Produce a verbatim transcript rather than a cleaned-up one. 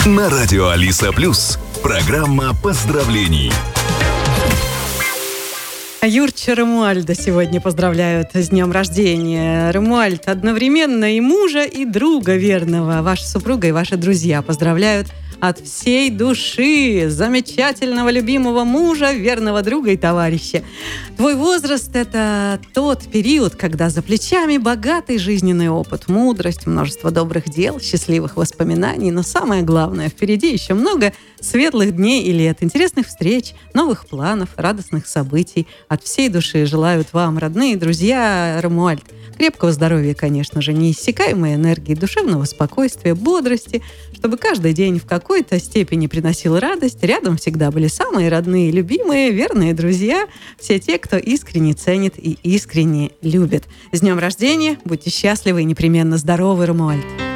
На радио Алиса Плюс. Программа поздравлений. Юрча Ромуальда сегодня поздравляют с днем рождения. Ромуальд одновременно и мужа, и друга верного. Ваша супруга и ваши друзья поздравляют от всей души замечательного, любимого мужа, верного друга и товарища. Твой возраст – это тот период, когда за плечами богатый жизненный опыт, мудрость, множество добрых дел, счастливых воспоминаний. Но самое главное, впереди еще много светлых дней и лет, интересных встреч, новых планов, радостных событий. От всей души желают вам, родные друзья, Ромуальд, крепкого здоровья, конечно же, неиссякаемой энергии, душевного спокойствия, бодрости, чтобы каждый день в какой-то степени приносил радость. Рядом всегда были самые родные, любимые, верные друзья, все те, кто искренне ценит и искренне любит. С днем рождения! Будьте счастливы и непременно здоровы, Ромуальд!